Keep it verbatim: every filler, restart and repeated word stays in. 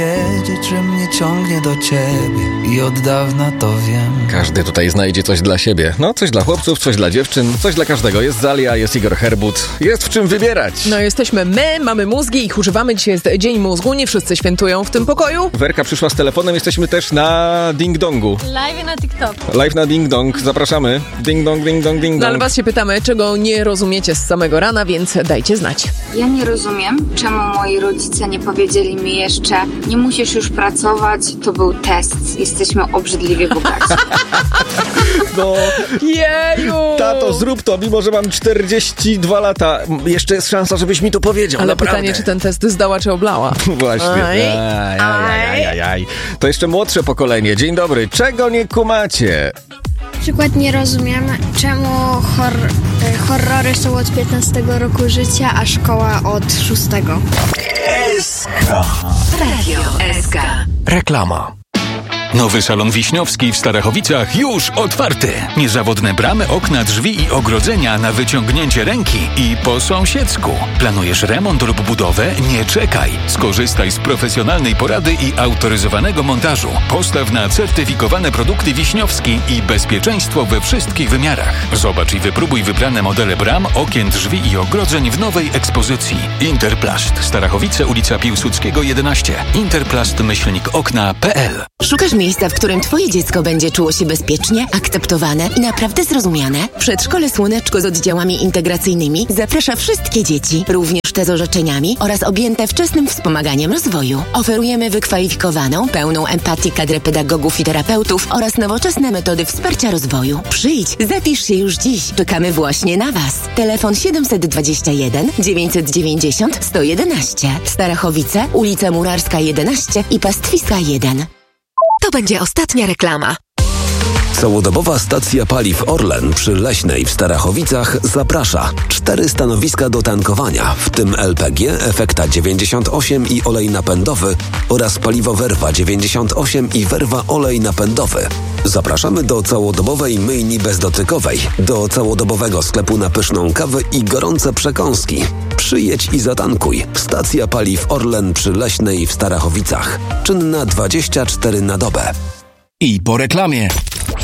Wiedzieć, że mnie ciągnie do ciebie i od dawna to wiem. Każdy tutaj znajdzie coś dla siebie. No, coś dla chłopców, coś dla dziewczyn, coś dla każdego. Jest Zalia, jest Igor Herbut, jest w czym wybierać. No, jesteśmy my, mamy mózgi i ich używamy. Dzisiaj jest Dzień Mózgu, nie wszyscy świętują w tym pokoju. Werka przyszła z telefonem, jesteśmy też na Ding Dongu. Live na TikTok. Live na Ding Dong, zapraszamy. Ding Dong, Ding Dong, Ding Dong. No, ale was się pytamy, czego nie rozumiecie z samego rana, więc dajcie znać. Ja nie rozumiem, czemu moi rodzice nie powiedzieli mi jeszcze: nie musisz już pracować, to był test, jesteśmy obrzydliwie bogaci. No, Jeju! tato, zrób to, mimo że mam czterdzieści dwa lata. Jeszcze jest szansa, żebyś mi to powiedział, Ale naprawdę. pytanie, czy ten test zdała, czy oblała? Właśnie. Aj, Aj, aj, aj, aj, aj. To jeszcze młodsze pokolenie. Dzień dobry. Czego nie kumacie? Na przykład nie rozumiem, czemu hor- horrory są od piętnastego roku życia, a szkoła od szóstego. S K. Radio S K. Reklama. Nowy salon Wiśniowski w Starachowicach już otwarty. Niezawodne bramy, okna, drzwi i ogrodzenia na wyciągnięcie ręki i po sąsiedzku. Planujesz remont lub budowę? Nie czekaj. Skorzystaj z profesjonalnej porady i autoryzowanego montażu. Postaw na certyfikowane produkty Wiśniowski i bezpieczeństwo we wszystkich wymiarach. Zobacz i wypróbuj wybrane modele bram, okien, drzwi i ogrodzeń w nowej ekspozycji. Interplast. Starachowice, ulica Piłsudskiego jedenaście. interplast myślnik okna kropka p l. Szukasz miejsca, w którym twoje dziecko będzie czuło się bezpiecznie, akceptowane i naprawdę zrozumiane? Przedszkole Słoneczko z oddziałami integracyjnymi zaprasza wszystkie dzieci, również te z orzeczeniami oraz objęte wczesnym wspomaganiem rozwoju. Oferujemy wykwalifikowaną, pełną empatii kadrę pedagogów i terapeutów oraz nowoczesne metody wsparcia rozwoju. Przyjdź, zapisz się już dziś. Czekamy właśnie na was. Telefon siedem dwa jeden, dziewięć dziewięć zero, sto jedenaście. Starachowice, ulica Murarska jedenaście i Pastwiska jeden. To będzie ostatnia reklama. Całodobowa stacja paliw Orlen przy Leśnej w Starachowicach zaprasza. Cztery stanowiska do tankowania, w tym L P G, Efekta dziewięćdziesiąt osiem i olej napędowy oraz paliwo Werwa dziewięćdziesiąt osiem i Werwa olej napędowy. Zapraszamy do całodobowej myjni bezdotykowej, do całodobowego sklepu na pyszną kawę i gorące przekąski. Przyjedź i zatankuj. Stacja paliw Orlen przy Leśnej w Starachowicach. Czynna dwadzieścia cztery na dobę. I po reklamie.